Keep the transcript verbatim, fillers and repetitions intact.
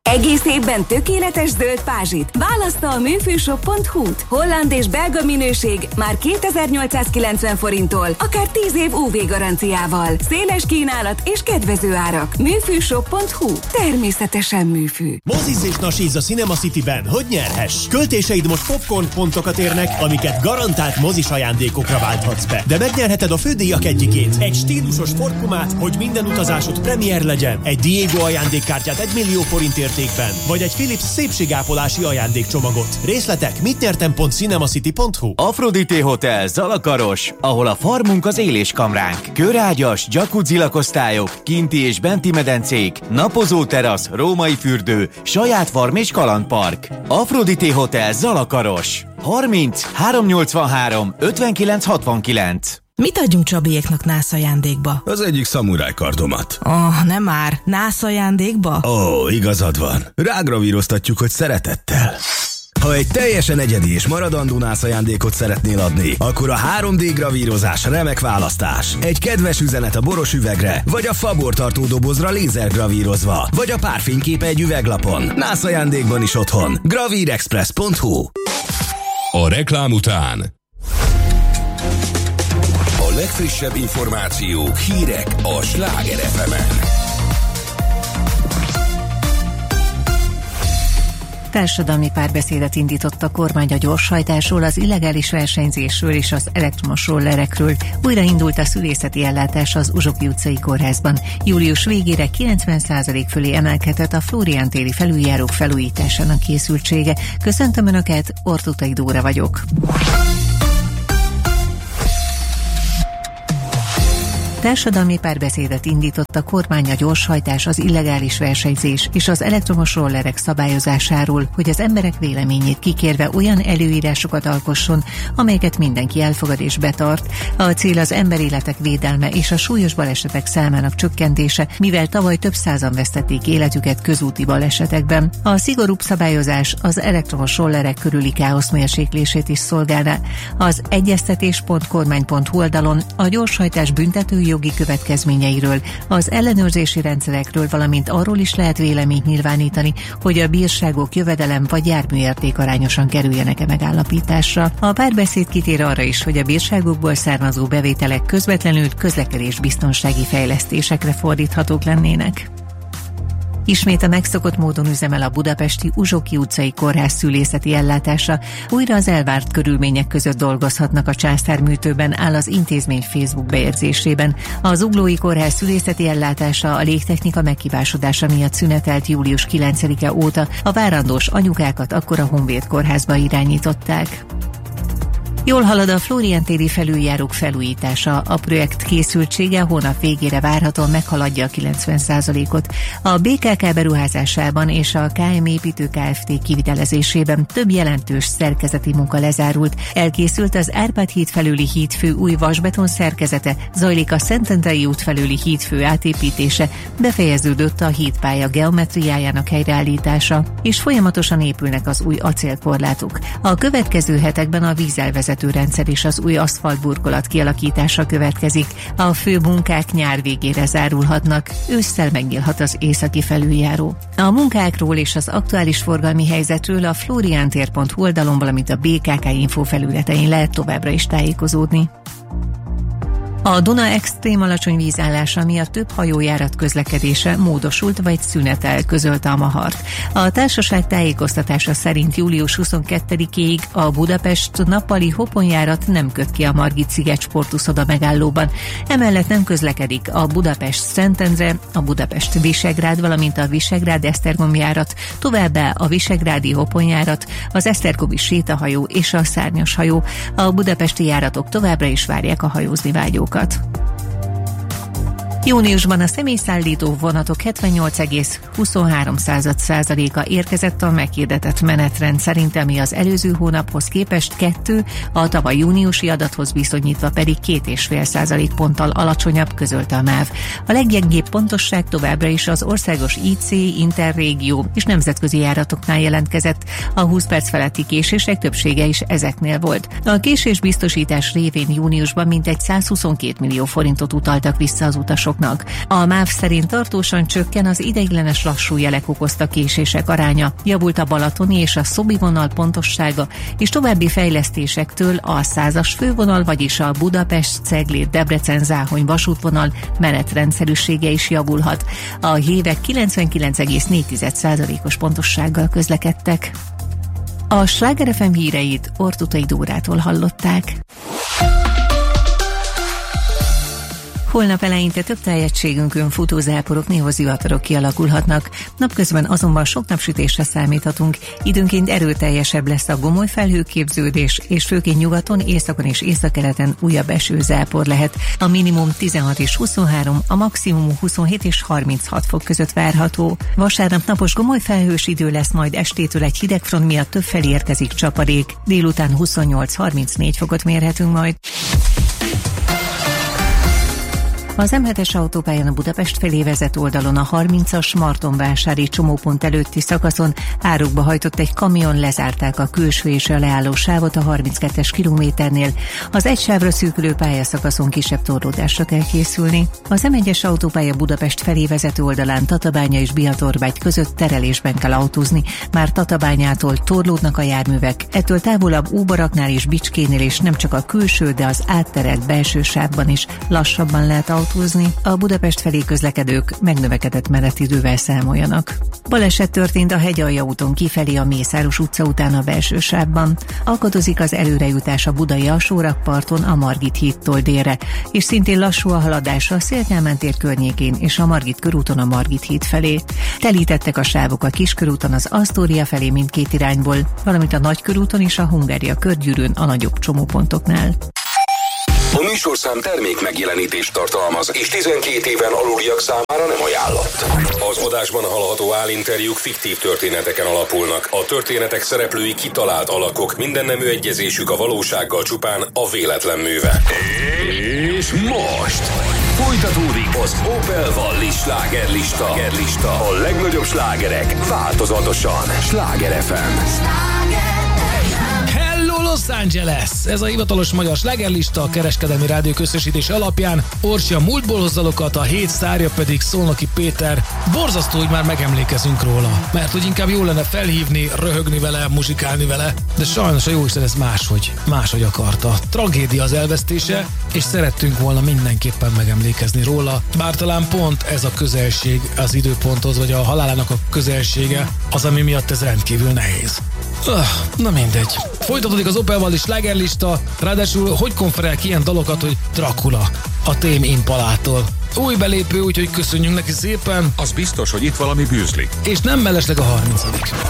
Egész évben tökéletes zöld pázsit. Választa a műfűshop pont hu-t. Holland és belga minőség már kétezer-nyolcszázkilencven forinttól, akár tíz év ú vé garanciával. Széles kínálat és kedvező árak. műfűshop pont hu. Természetesen műfű. Mozizz és nasízz a Cinema Cityben, hogy nyerhess. Költéseid most popcorn pontokat érnek, amiket garantált mozis ajándékokra válthatsz be. De megnyerheted a fődíjak egyikét. Egy stílusos Ford Pumát, hogy minden utazásod premier legyen. Egy Diego ajándékkártyát egy millió forint értékben. Vagy egy Philips szépségápolási ajándékcsomagot. Részletek mit nyertem pont cinemacity pont hu. Aphrodite Hotel Zalakaros, ahol a farmunk az éléskamránk. Körágyas, jacuzzi lakosztályok, kinti és benti medencék, napozó terasz, római fürdő, saját farm és kalandpark. Aphrodite Hotel Zalakaros. harminc háromszáznyolcvanhárom ötvenkilenc hatvankilenc. Mit adjunk Csabiéknak nász ajándékba? Az egyik szamuráj kardomat. Oh, nem már. Nász ajándékba? Ó, oh, igazad van. Rágravíroztatjuk, hogy szeretettel. Ha egy teljesen egyedi és maradandó nász ajándékot szeretnél adni, akkor a három dé gravírozás remek választás. Egy kedves üzenet a boros üvegre, vagy a fabortartó dobozra lézergravírozva, vagy a párfényképe egy üveglapon. Nász ajándékban is otthon. gravírexpress pont hu. A reklám után a legfrissebb információk, hírek a Sláger ef emen. Társadalmi párbeszédet indított a kormány a gyorshajtásról, az illegális versenyzésről és az elektromos rollerekről. Újra indult a szülészeti ellátás az Uzsoki utcai kórházban. Július végére kilencven százalék fölé emelkedett a Flórián téri felüljárók felújításának készültsége. Köszöntöm Önöket, Ortutai Dóra vagyok. Társadalmi párbeszédet indított a kormány a gyorshajtás, az illegális versenyzés és az elektromos rollerek szabályozásáról, hogy az emberek véleményét kikérve olyan előírásokat alkosson, amelyeket mindenki elfogad és betart. A cél az emberéletek védelme és a súlyos balesetek számának csökkentése, mivel tavaly több százan vesztették életüket közúti balesetekben. A szigorúbb szabályozás az elektromos rollerek körüli káosz mérséklését is szolgálná. Az egyeztetés pont kormány pont hu oldalon a gyorshajtás büntető jogi következményeiről, az ellenőrzési rendszerekről, valamint arról is lehet véleményt nyilvánítani, hogy a bírságok jövedelem vagy járműérték arányosan kerüljenek-e megállapításra. A párbeszéd kitér arra is, hogy a bírságokból származó bevételek közvetlenül közlekedésbiztonsági fejlesztésekre fordíthatók lennének. Ismét a megszokott módon üzemel a budapesti Uzsoki utcai kórház szülészeti ellátása. Újra az elvárt körülmények között dolgozhatnak a császárműtőben, áll az intézmény Facebook bejegyzésében. Az Zuglói Kórház szülészeti ellátása a légtechnika meghibásodása miatt szünetelt július kilencedike óta. A várandós anyukákat akkor a Honvéd kórházba irányították. Jól halad a Flórián téri felüljárók felújítása. A projekt készültsége hónap végére várhatóan meghaladja a kilencven százalékot. A bé ká ká beruházásában és a ká em építő Kft. Kivitelezésében több jelentős szerkezeti munka lezárult. Elkészült az Árpád híd felüli hídfő új vasbeton szerkezete, zajlik a Szentendrei út felüli hídfő átépítése, befejeződött a hídpálya geometriájának helyreállítása, és folyamatosan épülnek az új acélkorlátok. A következő hetekben a vízelvezető rendszer és az új aszfaltburkolat kialakítása következik. A fő munkák nyár végére zárulhatnak, ősszel megnyílhat az északi felüljáró. A munkákról és az aktuális forgalmi helyzetről a floriantér pont hu oldalon, valamint a bé ká ká info felületein lehet továbbra is tájékozódni. A Duna extrém alacsony vízállása miatt több hajójárat közlekedése módosult vagy szünetel, közölte a Mahart. A társaság tájékoztatása szerint július huszonkettedikéig a Budapest nappali hoponjárat nem köt ki a Margit-sziget sportuszoda megállóban. Emellett nem közlekedik a Budapest-Szentendre, a Budapest-Visegrád, valamint a Visegrád-Esztergom járat, továbbá a visegrádi hoponjárat, az esztergomi sétahajó és a szárnyas hajó. A budapesti járatok továbbra is várják a hajózni vágyókat. Júniusban a személyszállító vonatok hetvennyolc egész huszonhárom százaléka érkezett a meghirdetett menetrend szerint, ami az előző hónaphoz képest kettő, a tavaly júniusi adathoz viszonyítva pedig két egész öt százalékponttal alacsonyabb, közölte a MÁV. A leggyengébb pontosság továbbra is az országos í cé, interrégió és nemzetközi járatoknál jelentkezett. A húsz perc feletti késések többsége is ezeknél volt. A késésbiztosítás révén júniusban mintegy százhuszonkettő millió forintot utaltak vissza az utasok. utasoknak. A MÁV szerint tartósan csökken az ideiglenes lassú jelek okozta késések aránya, javult a balatoni és a szobi vonal pontossága, és további fejlesztésektől a százas fővonal, vagyis a Budapest-Cegléd-Debrecen-Záhony vasútvonal menetrendszerűsége is javulhat. A hívek kilencvenkilenc egész négy százalékos pontossággal közlekedtek. A Sláger ef em híreit Ortutai Dórától hallották. Holnap eleinte több tájegységünkön futózáporok, néha zivatarok kialakulhatnak. Napközben azonban sok napsütésre számíthatunk. Időnként erőteljesebb lesz a gomoly felhőképződés, és főként nyugaton, északon és északkeleten újabb esőzápor lehet. A minimum tizenhat és huszonhárom, a maximum huszonhét és harminchat fok között várható. Vasárnap napos gomoly felhős idő lesz, majd estétől egy hidegfront miatt többfelé érkezik csapadék. Délután huszonnyolc-harmincnégy fokot mérhetünk majd. Az em hetes autópályán a Budapest felé vezet oldalon a harmincas Martonvásári csomópont előtti szakaszon árokba hajtott egy kamion, lezárták a külső és a leálló sávot a harminckettes kilométernél. Az egy sávra szűkülő pályaszakaszon kisebb torlódásra kell készülni. Az em egyes autópálya Budapest felé vezető oldalán Tatabánya és Bihatorbágy között terelésben kell autózni. Már Tatabányától torlódnak a járművek. Ettől távolabb Óbaraknál és Bicskénél is nem csak a külső, de az átterelt belső sávban is lassabban lehet autózni. A Budapest felé közlekedők megnövekedett menetidővel számoljanak. Baleset történt a Hegyalja úton kifelé a Mészáros utca után a belső sávban. Akadozik az előrejutás a budai alsórakparton a Margit hídtól délre, és szintén lassú a haladás a Szél-Kálmán tér környékén és a Margit körúton a Margit híd felé. Telítettek a sávok a Kiskörúton az Asztória felé mindkét irányból, valamint a Nagykörúton és a Hungária körgyűrűn a nagyobb csomópontoknál. A műsorszám termék megjelenítést tartalmaz, és tizenkét éven aluliak számára nem ajánlott. Az adásban hallható állinterjúk fiktív történeteken alapulnak. A történetek szereplői kitalált alakok, minden nemű egyezésük a valósággal csupán a véletlen műve. És most folytatódik az Opel Valli slágerlista. A legnagyobb slágerek változatosan. Sláger ef em. Hello Los Angeles! Ez a hivatalos magyar slágerlista a Kereskedelmi Rádió közösítés alapján. Orsi a múltból hoz dalokat, a hét sztárja pedig Szolnoki Péter. Borzasztó, hogy már megemlékezünk róla, mert hogy inkább jó lenne felhívni, röhögni vele, muzsikálni vele, de sajnos a jóisten ez máshogy, máshogy akarta. Tragédia az elvesztése, és szerettünk volna mindenképpen megemlékezni róla, bár talán pont ez a közelség az időponthoz, vagy a halálának a közelsége az, ami miatt ez rendkívül nehéz. Öh, na mindegy. Folytatódik az Opel Valli slágerlista, ráadásul hogy konferál ki ilyen dalokat, hogy Dracula, a Tame Impalától. Új belépő, úgyhogy köszönjünk neki szépen. Az biztos, hogy itt valami bűzlik. És nem mellesleg a harmincadik